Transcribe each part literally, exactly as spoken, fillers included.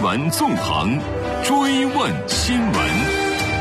闻纵横，追问新闻。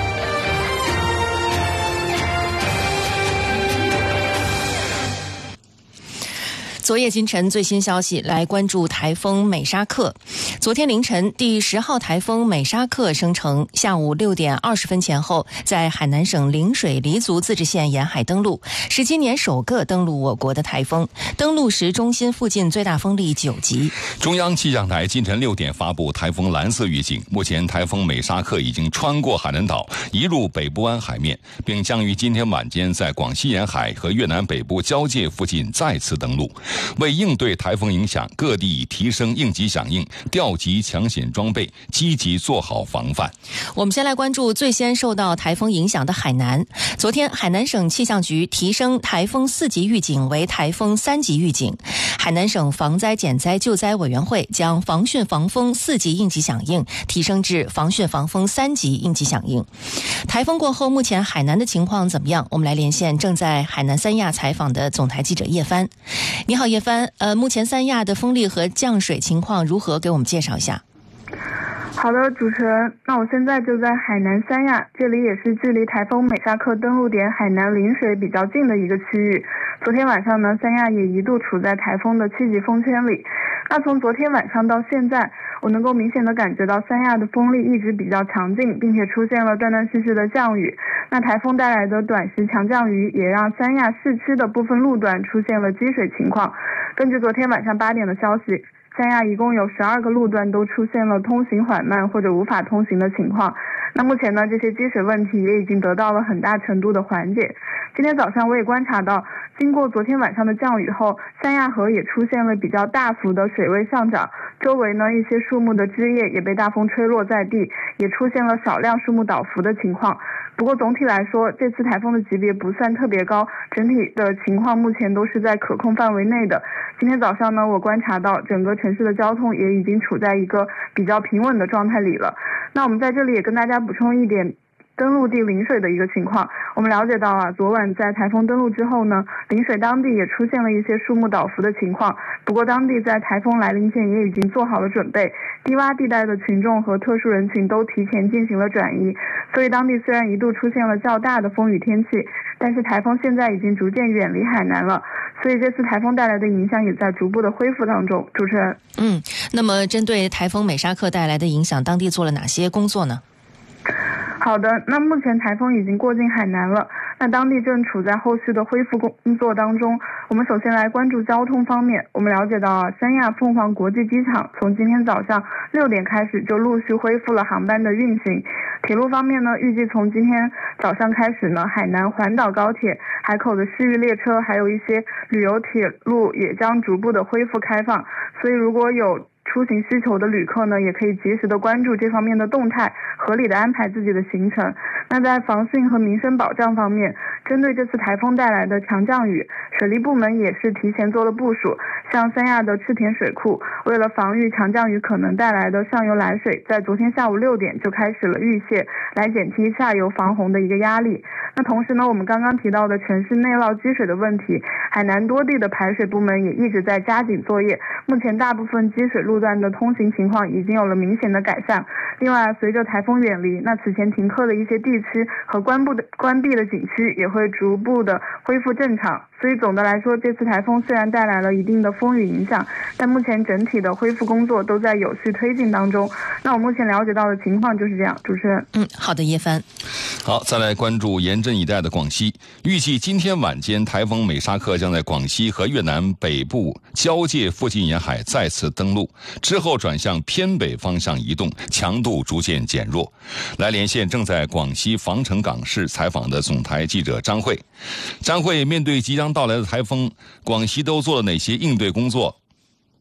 昨夜今晨最新消息，来关注台风美沙克。昨天凌晨，第十号台风美沙克生成，下午六点二十分前后，在海南省陵水黎族自治县沿海登陆，是今年首个登陆我国的台风。登陆时中心附近最大风力九级。 中央气象台今晨六点发布台风蓝色预警，目前台风美沙克已经穿过海南岛，移入北部湾海面，并将于今天晚间在广西沿海和越南北部交界附近再次登陆。为应对台风影响，各地已提升应急响应，调集抢险装备，积极做好防范。 我们先来关注最先受到台风影响的海南。昨天，海南省气象局提升台风四级预警为台风三级预警。海南省防灾减灾救灾委员会将防汛防风四级应急响应提升至防汛防风三级应急响应。台风过后，目前海南的情况怎么样？我们来连线正在海南三亚采访的总台记者叶帆。你好，叶帆。呃，目前三亚的风力和降水情况如何？给我们介绍一下。 好的，主持人，那我现在就在海南三亚，这里也是距离台风美沙克登陆点海南陵水比较近的一个区域。昨天晚上呢，三亚也一度处在台风的七级风圈里。那从昨天晚上到现在，我能够明显的感觉到三亚的风力一直比较强劲，并且出现了断断续续的降雨。那台风带来的短时强降雨也让三亚市区的部分路段出现了积水情况。根据昨天晚上八点的消息，三亚一共有十二个路段都出现了通行缓慢或者无法通行的情况。那目前呢，这些积水问题也已经得到了很大程度的缓解。今天早上我也观察到，经过昨天晚上的降雨后，三亚河也出现了比较大幅的水位上涨，周围呢一些树木的枝叶也被大风吹落在地，也出现了少量树木倒伏的情况。不过总体来说，这次台风的级别不算特别高，整体的情况目前都是在可控范围内的。今天早上呢，我观察到整个城市的交通也已经处在一个比较平稳的状态里了。那我们在这里也跟大家补充一点登陆地陵水的一个情况。我们了解到啊，昨晚在台风登陆之后呢，陵水当地也出现了一些树木倒伏的情况。不过当地在台风来临前也已经做好了准备，低洼地带的群众和特殊人群都提前进行了转移。所以当地虽然一度出现了较大的风雨天气，但是台风现在已经逐渐远离海南了。所以这次台风带来的影响也在逐步的恢复当中。主持人， 嗯，那么针对台风美沙克带来的影响，当地做了哪些工作呢？ 好的，那目前台风已经过境海南了，那当地正处在后续的恢复工作当中。我们首先来关注交通方面。我们了解到啊，三亚凤凰国际机场从今天早上六点开始就陆续恢复了航班的运行。铁路方面呢，预计从今天早上开始呢，海南环岛高铁、海口的市域列车，还有一些旅游铁路也将逐步的恢复开放。所以如果有出行需求的旅客呢，也可以及时的关注这方面的动态，合理的安排自己的行程。那在防汛和民生保障方面，针对这次台风带来的强降雨，水利部门也是提前做了部署。像三亚的赤田水库，为了防御强降雨可能带来的上游来水，在昨天下午六点就开始了预泄，来减轻下游防洪的一个压力。那同时呢，我们刚刚提到的城市内涝积水的问题，海南多地的排水部门也一直在加紧作业。目前大部分积水路段的通行情况已经有了明显的改善。另外，随着台风远离，那此前停课的一些地区和关闭的关闭的景区也会逐步的恢复正常。所以总的来说，这次台风虽然带来了一定的风雨影响，但目前整体的恢复工作都在有序推进当中。那我目前了解到的情况就是这样。主持人， 嗯，好的，叶帆。 好，再来关注严阵以待的广西。预计今天晚间，台风美沙克将在广西和越南北部交界附近沿海再次登陆，之后转向偏北方向移动，强度逐渐减弱。来连线正在广西防城港市采访的总台记者张慧。张慧，面对即将到来的台风，广西都做了哪些应对工作？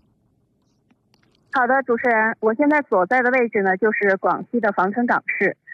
好的，主持人，我现在所在的位置呢，就是广西的防城港市。